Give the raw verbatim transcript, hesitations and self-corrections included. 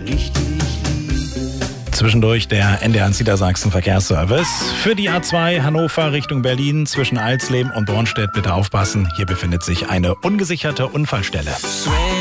ich dich liebe. Zwischendurch der N D R Niedersachsen Verkehrsservice. Für die A zwei Hannover Richtung Berlin zwischen Alsleben und Bornstedt bitte aufpassen. Hier befindet sich eine ungesicherte Unfallstelle.